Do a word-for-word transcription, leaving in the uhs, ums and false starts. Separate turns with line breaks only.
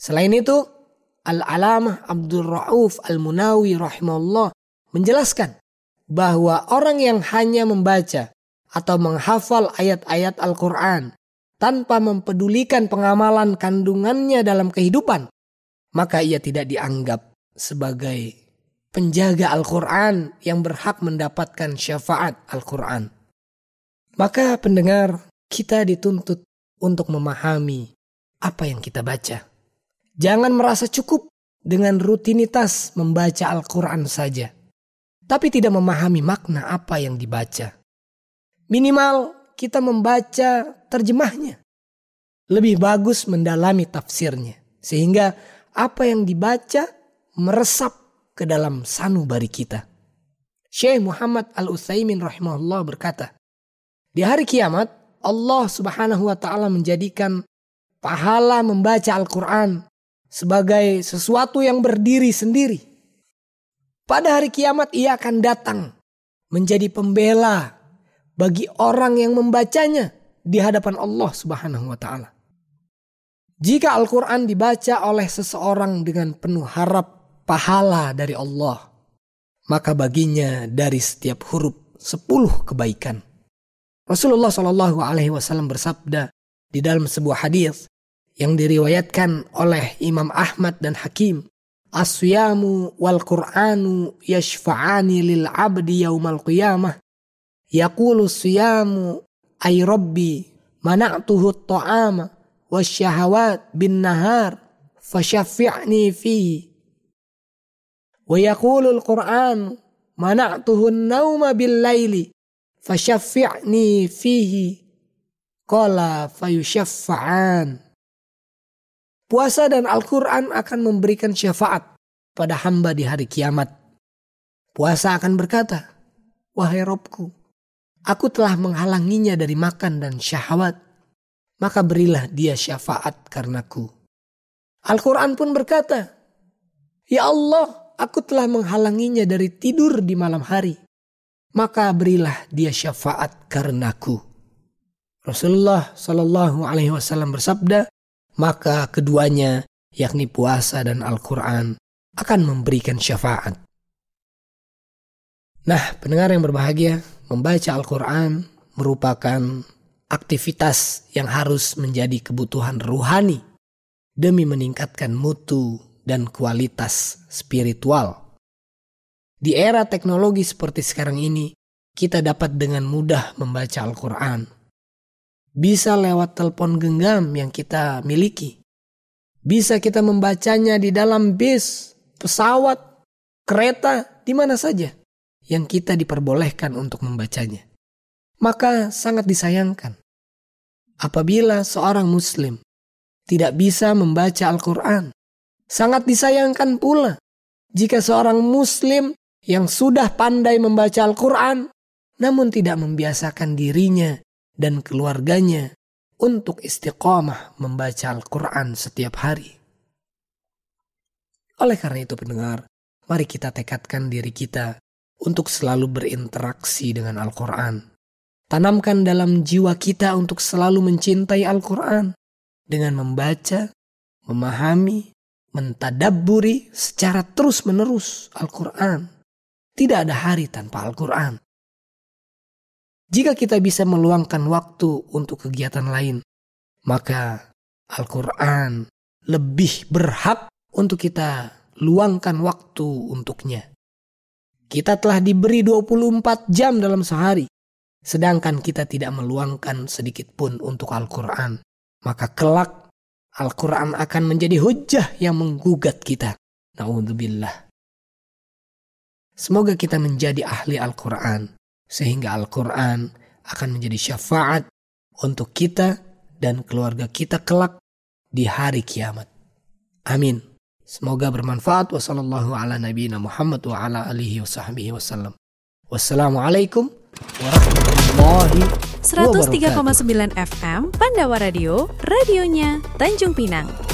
Selain itu, Al-Alamah Abdul Rauf Al-Munawi rahimahullah menjelaskan bahwa orang yang hanya membaca atau menghafal ayat-ayat Al-Quran tanpa mempedulikan pengamalan kandungannya dalam kehidupan, maka ia tidak dianggap sebagai penjaga Al-Quran yang berhak mendapatkan syafaat Al-Quran. Maka pendengar, kita dituntut untuk memahami apa yang kita baca. Jangan merasa cukup dengan rutinitas membaca Al-Quran saja, tapi tidak memahami makna apa yang dibaca. Minimal kita membaca terjemahnya. Lebih bagus mendalami tafsirnya, sehingga apa yang dibaca meresap ke dalam sanubari kita. Syekh Muhammad Al-Utsaimin rahimahullah berkata, di hari kiamat Allah subhanahu wa ta'ala menjadikan pahala membaca Al-Quran sebagai sesuatu yang berdiri sendiri. Pada hari kiamat ia akan datang menjadi pembela bagi orang yang membacanya di hadapan Allah subhanahu wa ta'ala. Jika Al-Quran dibaca oleh seseorang dengan penuh harap pahala dari Allah, maka baginya dari setiap huruf sepuluh kebaikan. Rasulullah shallallahu alaihi wasallam bersabda di dalam sebuah hadis yang diriwayatkan oleh Imam Ahmad dan Hakim, as-siyamu wal Qur'anu yashfa'ani lil abdi yaumal qiyamah. Yaqulu siyamu ay rabbi mana'tuhu at-ta'ama wasyahawat bin nahar fashaffi'ni fihi. Wa yaqulu al-Qur'an mana'tuhu an-nawma bil laili fashaffi'ni fihi. Qala fayushaffa'an. Puasa dan Al-Quran akan memberikan syafaat pada hamba di hari kiamat. Puasa akan berkata, wahai Robku, aku telah menghalanginya dari makan dan syahwat, maka berilah dia syafaat karenaku. Al-Quran pun berkata, ya Allah, aku telah menghalanginya dari tidur di malam hari, maka berilah dia syafaat karenaku. Rasulullah Shallallahu Alaihi Wasallam bersabda, maka keduanya, yakni puasa dan Al-Quran, akan memberikan syafaat. Nah, pendengar yang berbahagia, membaca Al-Quran merupakan aktivitas yang harus menjadi kebutuhan ruhani demi meningkatkan mutu dan kualitas spiritual. Di era teknologi seperti sekarang ini, kita dapat dengan mudah membaca Al-Quran. Bisa lewat telepon genggam yang kita miliki. Bisa kita membacanya di dalam bis, pesawat, kereta, di mana saja yang kita diperbolehkan untuk membacanya. Maka sangat disayangkan apabila seorang muslim tidak bisa membaca Al-Quran. Sangat disayangkan pula jika seorang muslim yang sudah pandai membaca Al-Quran namun tidak membiasakan dirinya dan keluarganya untuk istiqamah membaca Al-Quran setiap hari. Oleh karena itu pendengar, mari kita tekadkan diri kita untuk selalu berinteraksi dengan Al-Quran. Tanamkan dalam jiwa kita untuk selalu mencintai Al-Quran dengan membaca, memahami, mentadabburi secara terus-menerus Al-Quran. Tidak ada hari tanpa Al-Quran. Jika kita bisa meluangkan waktu untuk kegiatan lain, maka Al-Quran lebih berhak untuk kita luangkan waktu untuknya. Kita telah diberi dua puluh empat jam dalam sehari, sedangkan kita tidak meluangkan sedikit pun untuk Al-Quran. Maka kelak Al-Quran akan menjadi hujjah yang menggugat kita. Na'udzubillah. Semoga kita menjadi ahli Al-Quran, sehingga Al-Quran akan menjadi syafaat untuk kita dan keluarga kita kelak di hari kiamat. Amin. Semoga bermanfaat. Wassallallahu ala nabiyina Muhammad wa ala alihi wa sahbihi wasallam. Wassalamualaikum warahmatullahi wabarakatuh.
seratus tiga koma sembilan F M Pandawa Radio, radionya Tanjung Pinang.